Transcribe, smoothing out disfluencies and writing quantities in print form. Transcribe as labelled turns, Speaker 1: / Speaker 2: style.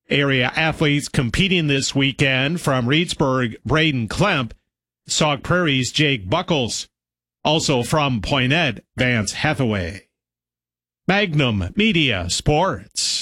Speaker 1: Area athletes competing this weekend from Reedsburg, Braden Klemp, Sauk Prairie's Jake Buckles. Also from Poinet, Vance Hathaway. Magnum Media Sports.